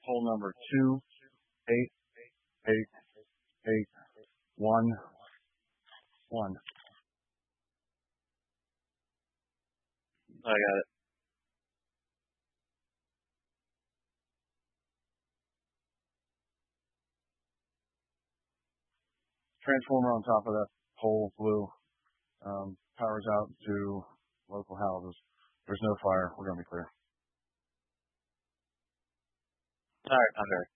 Pole number 2888111. I got it. Transformer on top of that pole blew. Power's out to local houses. There's no fire. We're going to be clear. All right, I'm there.